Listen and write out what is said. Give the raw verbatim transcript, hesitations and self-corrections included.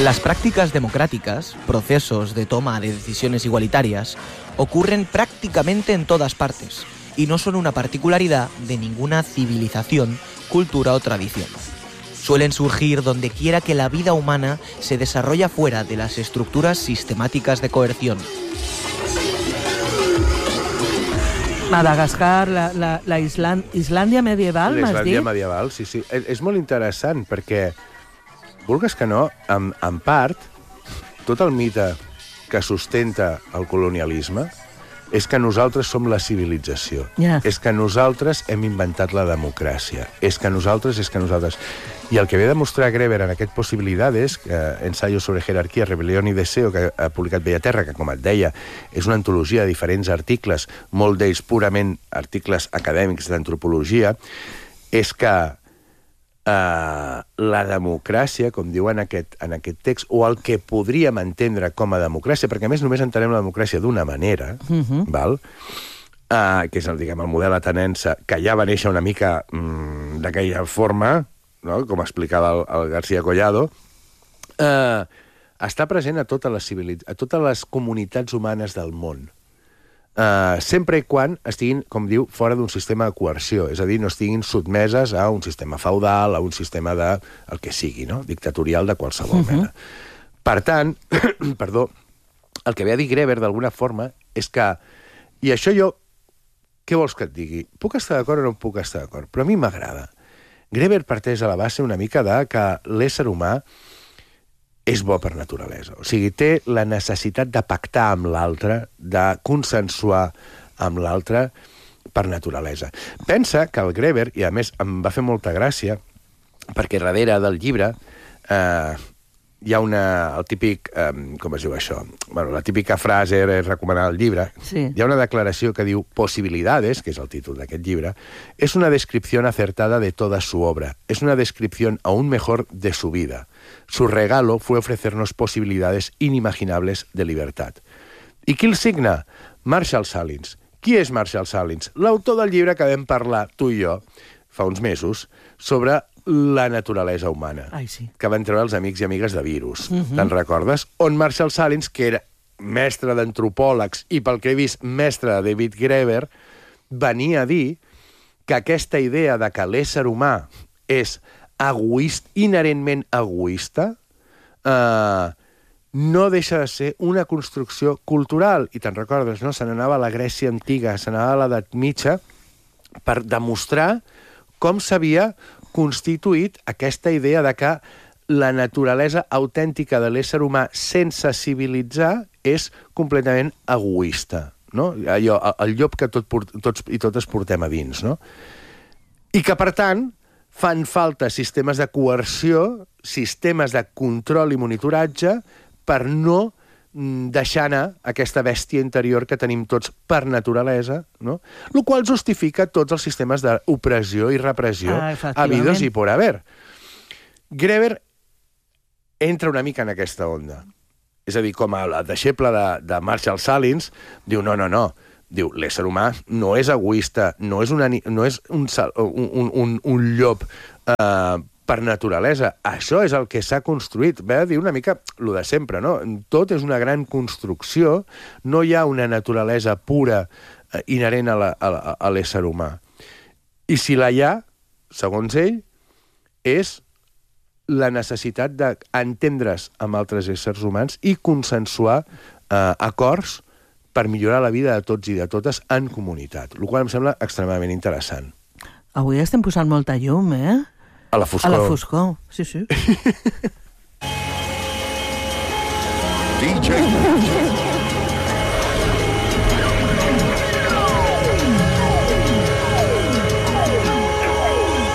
Las prácticas democráticas, procesos de toma de decisiones igualitarias, ocurren prácticamente en todas partes y no son una particularidad de ninguna civilización, cultura o tradición. Suelen surgir donde quiera que la vida humana se desarrolla fuera de las estructuras sistemáticas de coerción. Madagascar, la, la, la Island, Islàndia medieval, m'has dit? L'Islàndia medieval, sí, sí. És, és molt interessant perquè, vulgues que no, en, en part, tot el mite que sustenta el colonialisme és que nosaltres som la civilització. Yeah. És que nosaltres hem inventat la democràcia. És que nosaltres, és que nosaltres... I el que ve a demostrar Greber en aquest Possibilidades, eh, ensayo sobre jerarquia, rebel·lió i deseo, que ha publicat Bellaterra, que, com et deia, és una antologia de diferents articles, molt d'ells purament articles acadèmics d'antropologia, és que eh, la democràcia, com diu en aquest, en aquest text, o el que podríem entendre com a democràcia, perquè a més només entenem la democràcia d'una manera, uh-huh. val? Uh, que és el, diguem, el model atenense, que ja va néixer una mica mm, d'aquella forma, no? Com explicava el, el García Collado, eh, està present a totes les civilitz... a totes les comunitats humanes del món. Eh, sempre i quan estiguin, com diu, fora d'un sistema de coerció, és a dir, no estiguin sotmeses a un sistema feudal, a un sistema de... el que sigui, no? Dictatorial de qualsevol uh-huh. mena. Per tant, perdó, el que ve a dir Greber, d'alguna forma, és que... I això jo... Què vols que et digui? Puc estar d'acord o no puc estar d'acord? Però a mi m'agrada. Greber parteix a la base una mica de que l'ésser humà és bo per naturalesa. O sigui, té la necessitat de pactar amb l'altre, de consensuar amb l'altre per naturalesa. Pensa que el Greber, i a més em va fer molta gràcia, perquè darrere del llibre eh, hi ha una, el típic, eh, com es diu això? Bueno, la típica frase és recomanar el llibre. Sí. Hi ha una declaració que diu Posibilidades, que és el títol d'aquest llibre, es una descripción acertada de toda su obra. Es una descripción aún mejor de su vida. Su regalo fue ofrecernos posibilidades inimaginables de libertad. I qui el signa? Marshall Salins. Qui és Marshall Salins? L'autor del llibre que vam parlar, tu i jo, fa uns mesos, sobre la naturalesa humana, Ai, sí. que van treure els amics i amigues de Virus. Uh-huh. Te'n recordes? On Marshall Salins, que era mestre d'antropòlegs i, pel que he vist, mestre de David Greber, venia a dir que aquesta idea de que l'ésser humà és egoista, inherentment egoista, eh, no deixa de ser una construcció cultural. I te'n recordes, no? Se n'anava a la Grècia antiga, se n'anava a l'edat mitja, per demostrar com s'havia constituït aquesta idea de que la naturalesa autèntica de l'ésser humà sense civilitzar és completament egoista, no? Allò, el llop que tot, tots i totes portem a dins, no? I que, per tant, fan falta sistemes de coerció, sistemes de control i monitoratge per no deixar anar aquesta bèstia interior que tenim tots per naturalesa, no? El qual justifica tots els sistemes d'opressió i repressió ah, habidos i por haver. Greber entra una mica en aquesta onda. És a dir, com el deixeble de, de Marshall Salins, diu, no, no, no, diu, l'ésser humà no és egoista, no és, una, no és un, un, un, un llop eh, per naturalesa. Això és el que s'ha construït. Ve a dir una mica el de sempre, no? Tot és una gran construcció, no hi ha una naturalesa pura eh, inherent a, la, a, a l'ésser humà. I si la hi ha, segons ell, és la necessitat d'entendre's amb altres éssers humans i consensuar eh, acords per millorar la vida de tots i de totes en comunitat, el qual em sembla extremadament interessant. Avui estem posant molta llum, eh? A la foscor. A la foscor, sí, sí. D J